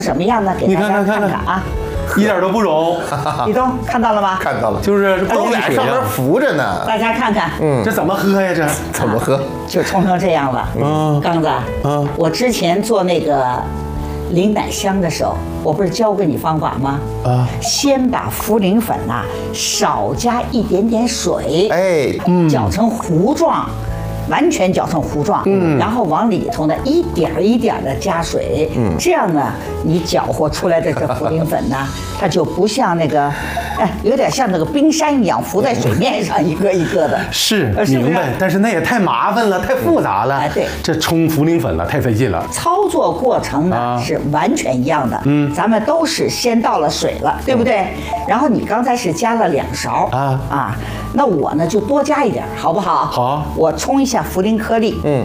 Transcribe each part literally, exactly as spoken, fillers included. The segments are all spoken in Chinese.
什么样呢？给大家看看啊， 一点都不融。 李东看到了吗？ 看到了， 就是都在上面浮着呢。 大家看看， 嗯，这怎么喝呀？这怎么喝？ 就冲成这样了。嗯，刚子，嗯，我之前做那个零奶香的时候，我不是教过你方法吗？啊，先把茯苓粉呐、啊、少加一点点水， 哎， 嗯，搅成糊状。完全搅成糊状，嗯，然后往里头呢一点一点的加水，嗯，这样呢，你搅和出来的这茯苓粉呢，它就不像那个，哎，有点像那个冰山一样浮在水面上，一个一个的。 是，明白。但是那也太麻烦了，太复杂了。哎，对，这冲茯苓粉了，太费劲了。 操作过程呢是完全一样的，嗯，咱们都是先倒了水了，对不对？然后你刚才是加了两勺啊啊。那我呢就多加一点，好不好？ 好， 我冲一下茯苓颗粒，嗯，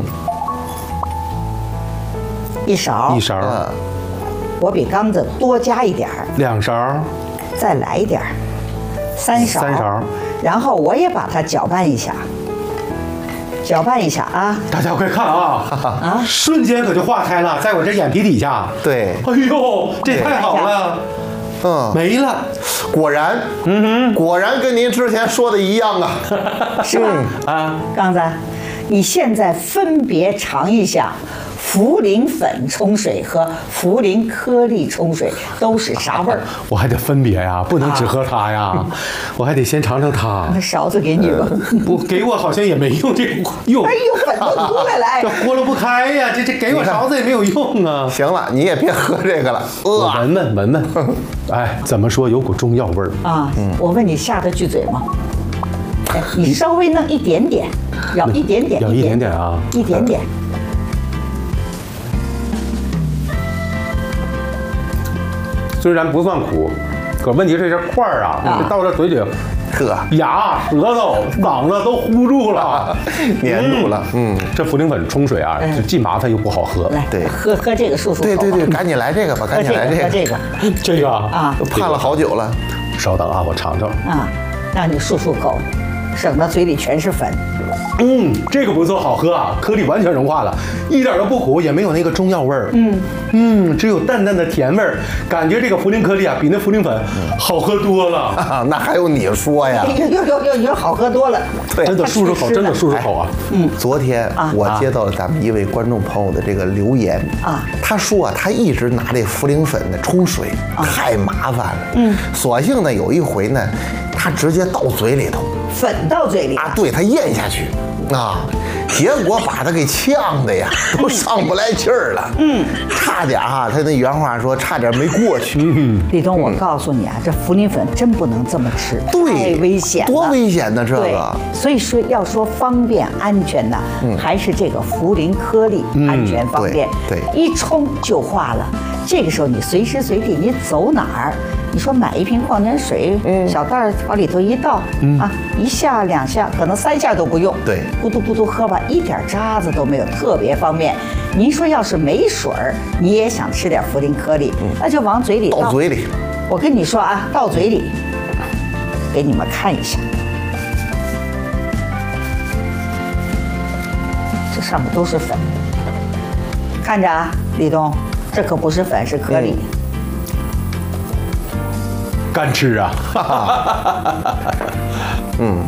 一勺， 一勺， 我比刚子多加一点， 两勺， 再来一点，三勺， 三勺， 然后我也把它搅拌一下，搅拌一下啊！ 大家快看啊啊！瞬间可就化开了，在我这眼皮底下。 对， 哎呦，这太好了。嗯，没了， 果然，嗯哼，果然跟您之前说的一样啊， 是吧？啊，刚子，你现在分别尝一下，茯苓粉冲水和茯苓颗粒冲水都是啥味儿？ 我还得分别呀，不能只喝它呀，啊、我还得先尝尝它。 那勺子给你吧， 不给我好像也没用，这用。 哎呦，粉都出来了， 这豁了不开呀，这这给我勺子也没有用啊。 行了，你也别喝这个了， 我闻闻闻闻。哎，怎么说有股中药味儿啊？嗯，我问你下得去嘴吗？哎，你稍微弄一点点，咬一点点， 咬一点点啊， 一点点。 虽然不算苦，可问题是这块儿啊，啊到这嘴里， 呵， 牙、舌头、嗓子都糊住了， 粘住了。嗯， 这茯苓粉冲水啊，就既麻烦又不好喝。 来，对，喝喝这个漱漱口。 对对对，赶紧来这个吧，赶紧来这个。 喝这个， 这个啊， 盼了好久了。 稍等啊，我尝尝。 啊，让你漱漱口，省得嘴里全是粉。 嗯，这个不错，好喝啊，颗粒完全融化了，一点都不苦，也没有那个中药味儿。嗯嗯，只有淡淡的甜味儿，感觉这个茯苓颗粒啊，比那茯苓粉好喝多了。 啊，那还用你说呀？ 有有有有有好喝多了。 对， 真的漱漱口，真的漱漱口啊。 嗯，昨天我接到了咱们一位观众朋友的这个留言啊，他说啊，他一直拿这茯苓粉呢冲水，太麻烦了。嗯，索性呢有一回呢，他直接倒嘴里头。 粉到嘴里啊，对，他咽下去啊，结果把他给呛的呀，都上不来气儿了。嗯，差点啊，他那原话说，差点没过去。嗯， 李东，我告诉你啊，这茯苓粉真不能这么吃， 对， 太危险了， 多危险呢这个。 所以说要说方便安全呢，还是这个茯苓颗粒安全方便。 对， 一冲就化了。这个时候你随时随地你走哪儿，你说买一瓶矿泉水，嗯，小袋儿往里头一倒，嗯啊，一下两下，可能三下都不用， 对， 咕嘟咕嘟喝吧，一点渣子都没有，特别方便。您说要是没水儿，你也想吃点茯苓颗粒，嗯、那就往嘴里倒， 倒嘴里。 我跟你说啊，倒嘴里，给你们看一下，这上面都是粉，看着啊，李东。这可不是粉，是颗粒。 干吃啊！嗯，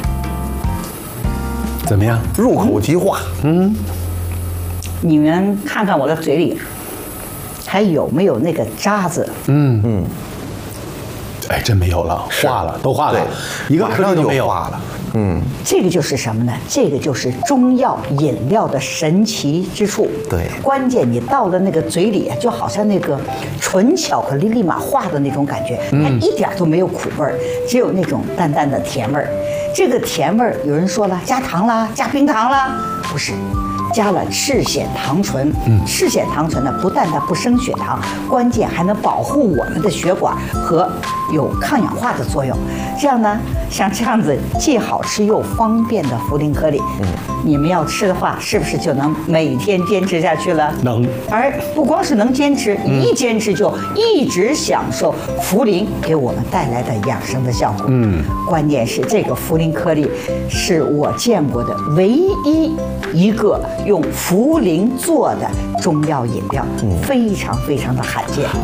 怎么样？ 入口即化。 嗯， 你们看看我的嘴里，还有没有那个渣子？ 嗯嗯。哎，真没有了，化了，都化了，一个颗粒都没有化了。嗯， 这个就是什么呢？这个就是中药饮料的神奇之处。 对， 关键你到了那个嘴里，就好像那个纯巧克力立马化的那种感觉，它一点都没有苦味儿，只有那种淡淡的甜味儿。这个甜味儿，有人说了，加糖啦，加冰糖啦，不是。加了赤藓糖醇，嗯，赤藓糖醇呢，不但它不升血糖，关键还能保护我们的血管和有抗氧化的作用。这样呢，像这样子既好吃又方便的茯苓颗粒，嗯，你们要吃的话，是不是就能每天坚持下去了？ 能。 而不光是能坚持，一坚持就一直享受茯苓给我们带来的养生的效果。嗯，关键是这个茯苓颗粒是我见过的唯一一个用茯苓做的中药饮料，非常非常的罕见。